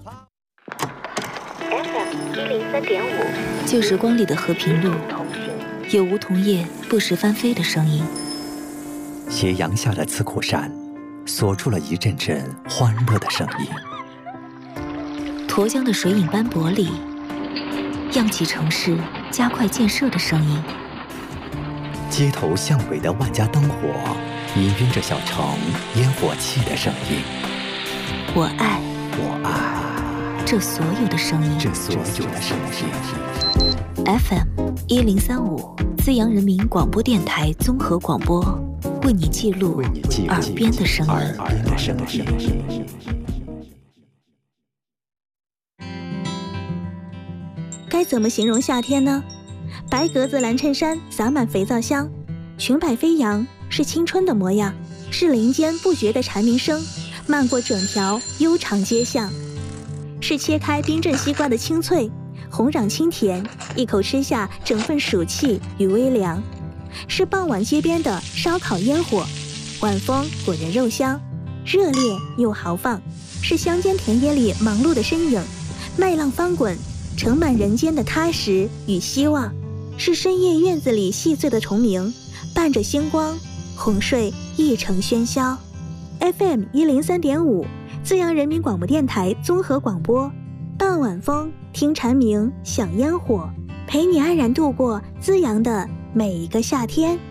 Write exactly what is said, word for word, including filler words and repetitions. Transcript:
F M 一零三点五， 旧时光里的和平路，有梧桐叶不时翻飞的声音。 斜阳下的刺库山，锁出了一阵阵欢乐的声音。 沱江的水影斑驳里，漾起城市加快建设的声音。 街头巷尾的万家灯火，氤氲着小城烟火气的声音。 我爱， 我爱这所有的声音， 这所有的声音。 F M 一零三五，资阳人民广播电台综合广播，为你记录耳边的声音。 耳边的声音。 该怎么形容夏天呢？白格子蓝衬衫洒满肥皂香，裙摆飞扬，是青春的模样，是林间不绝的蝉鸣声，漫过整条悠长街巷，是切开冰镇西瓜的清脆，红壤清甜，一口吃下整份暑气与微凉，是傍晚街边的烧烤烟火，晚风裹人肉香，热烈又豪放，是乡间田野里忙碌的身影，麦浪翻滚，盛满人间的踏实与希望，是深夜院子里细碎的虫鸣，伴着星光，哄睡一城喧嚣。F M 一零三点五，资阳人民广播电台综合广播，傍晚风，听蝉鸣，享烟火，陪你安然度过资阳的每一个夏天。